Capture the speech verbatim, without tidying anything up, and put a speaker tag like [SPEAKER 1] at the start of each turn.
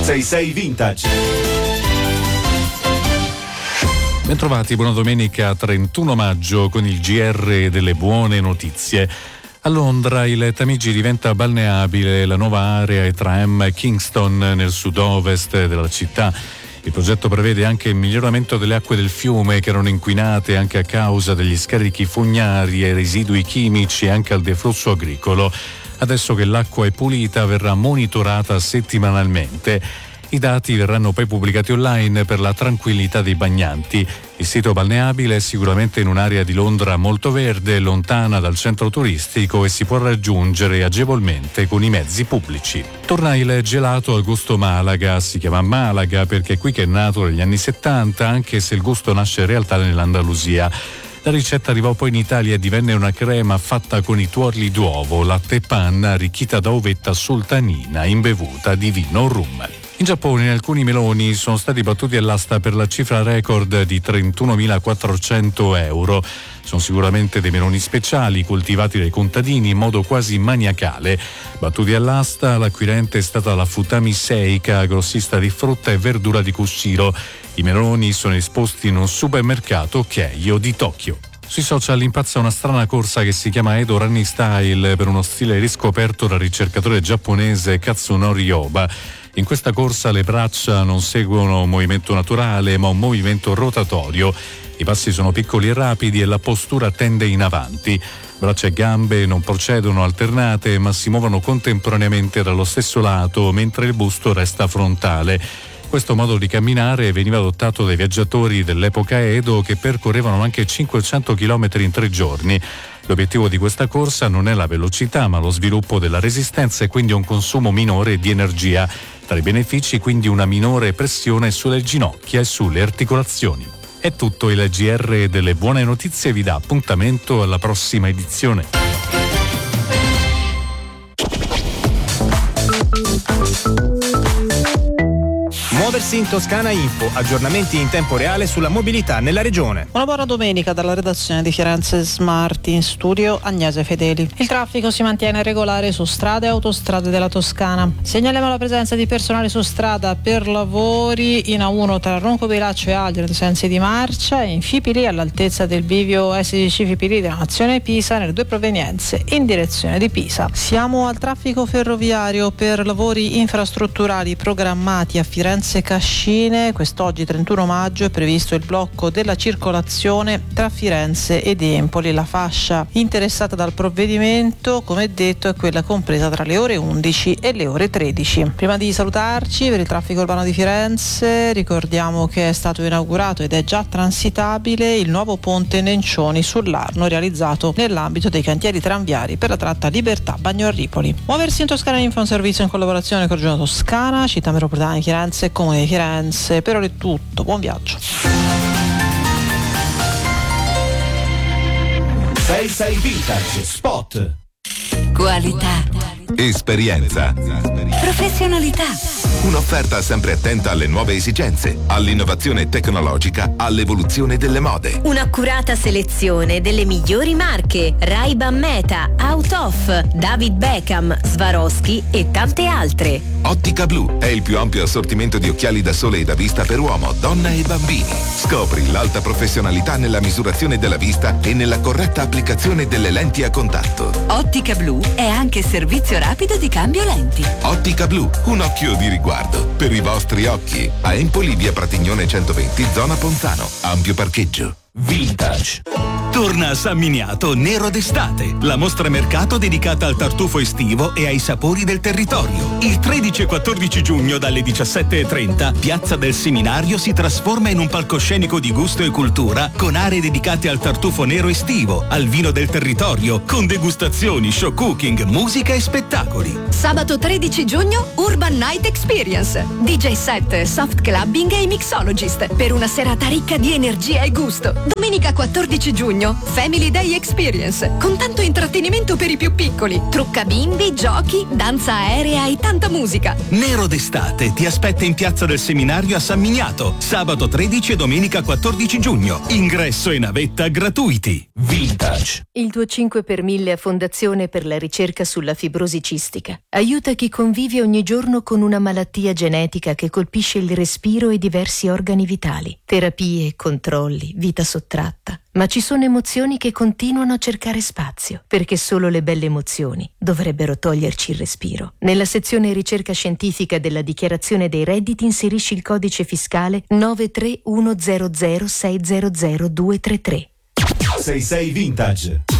[SPEAKER 1] sei sei Vintage.
[SPEAKER 2] Bentrovati, buona domenica trentuno maggio con il G R delle buone notizie. A Londra il Tamigi diventa balneabile, la nuova area è tram Kingston nel sud-ovest della città. Il progetto prevede anche il miglioramento delle acque del fiume che erano inquinate anche a causa degli scarichi fognari e residui chimici e anche al deflusso agricolo. Adesso che l'acqua è pulita verrà monitorata settimanalmente. I dati verranno poi pubblicati online per la tranquillità dei bagnanti. Il sito balneabile è sicuramente in un'area di Londra molto verde, lontana dal centro turistico e si può raggiungere agevolmente con i mezzi pubblici. Torna il gelato al gusto Malaga, si chiama Malaga perché è qui che è nato negli anni settanta, anche se il gusto nasce in realtà nell'Andalusia. La ricetta arrivò poi in Italia e divenne una crema fatta con i tuorli d'uovo, latte e panna arricchita da uvetta sultanina imbevuta di vino rum. In Giappone alcuni meloni sono stati battuti all'asta per la cifra record di trentunomilaquattrocento euro. Sono sicuramente dei meloni speciali coltivati dai contadini in modo quasi maniacale. Battuti all'asta, l'acquirente è stata la Futami Seika, grossista di frutta e verdura di Kushiro. I meloni sono esposti in un supermercato Keio di Tokyo. Sui social impazza una strana corsa che si chiama Edo Running Style per uno stile riscoperto dal ricercatore giapponese Katsunori Oba. In questa corsa le braccia non seguono un movimento naturale ma un movimento rotatorio. I passi sono piccoli e rapidi e la postura tende in avanti. Braccia e gambe non procedono alternate ma si muovono contemporaneamente dallo stesso lato mentre il busto resta frontale. Questo modo di camminare veniva adottato dai viaggiatori dell'epoca Edo che percorrevano anche cinquecento chilometri in tre giorni. L'obiettivo di questa corsa non è la velocità ma lo sviluppo della resistenza e quindi un consumo minore di energia. Tra i benefici quindi una minore pressione sulle ginocchia e sulle articolazioni. È tutto, il G R delle buone notizie vi dà appuntamento alla prossima edizione.
[SPEAKER 3] Muoversi in Toscana Info, aggiornamenti in tempo reale sulla mobilità nella regione.
[SPEAKER 4] Una buona domenica dalla redazione di Firenze Smart, in studio Agnese Fedeli. Il traffico si mantiene regolare su strade e autostrade della Toscana. Segnaliamo la presenza di personale su strada per lavori in A uno tra Roncobilaccio e Aglia nei sensi di marcia e in Fipili all'altezza del bivio S D C Fipili della nazione Pisa nelle due provenienze in direzione di Pisa. Siamo al traffico ferroviario per lavori infrastrutturali programmati a Firenze Cascine. Quest'oggi trentuno maggio è previsto il blocco della circolazione tra Firenze ed Empoli. La fascia interessata dal provvedimento, come detto, è quella compresa tra le ore undici e le ore tredici. Prima di salutarci, per il traffico urbano di Firenze ricordiamo che è stato inaugurato ed è già transitabile il nuovo ponte Nencioni sull'Arno, realizzato nell'ambito dei cantieri tranviari per la tratta Libertà Bagno-Ripoli. Muoversi in Toscana Info è un servizio in collaborazione con Regione Toscana, Città Metropolitana di Firenze e Comune di Firenze. Per ora è tutto, buon viaggio.
[SPEAKER 1] sei sei Vintage Spot.
[SPEAKER 5] Qualità,
[SPEAKER 6] esperienza,
[SPEAKER 5] professionalità,
[SPEAKER 6] un'offerta sempre attenta alle nuove esigenze, all'innovazione tecnologica, all'evoluzione delle mode.
[SPEAKER 5] un'accurata selezione delle migliori marche: Ray-Ban Meta, Out Of, David Beckham, Swarovski e tante altre.
[SPEAKER 6] Ottica Blu è il più ampio assortimento di occhiali da sole e da vista per uomo, donna e bambini. Scopri l'alta professionalità nella misurazione della vista e nella corretta applicazione delle lenti a contatto.
[SPEAKER 5] Ottica Blu è anche servizio rapido di cambio lenti.
[SPEAKER 6] Ottica Blu, un occhio di riguardo per i vostri occhi. A Empoli, via Pratignone centoventi, zona Ponzano. Ampio parcheggio.
[SPEAKER 1] Vintage.
[SPEAKER 7] Torna a San Miniato Nero d'estate, la mostra mercato dedicata al tartufo estivo e ai sapori del territorio. Il tredici e quattordici giugno dalle diciassette e trenta, Piazza del Seminario si trasforma in un palcoscenico di gusto e cultura con aree dedicate al tartufo nero estivo, al vino del territorio, con degustazioni, show cooking, musica e spettacoli.
[SPEAKER 8] Sabato tredici giugno, Urban Night Experience, D J set, soft clubbing e i mixologist per una serata ricca di energia e gusto. Domenica quattordici giugno, giugno, Family Day Experience, con tanto intrattenimento per i più piccoli, trucca bimbi, giochi, danza aerea e tanta musica.
[SPEAKER 7] Nero d'estate ti aspetta in Piazza del Seminario a San Miniato, sabato tredici e domenica quattordici giugno. Ingresso e navetta gratuiti.
[SPEAKER 1] Vintage.
[SPEAKER 5] Il tuo cinque per mille a Fondazione per la ricerca sulla fibrosi cistica aiuta chi convive ogni giorno con una malattia genetica che colpisce il respiro e diversi organi vitali. Terapie, controlli, vita sottratta. Ma ci sono emozioni che continuano a cercare spazio, perché solo le belle emozioni dovrebbero toglierci il respiro. Nella sezione ricerca scientifica della dichiarazione dei redditi inserisci il codice fiscale nove tre uno zero zero sei zero zero due tre tre.
[SPEAKER 1] sei sei Vintage.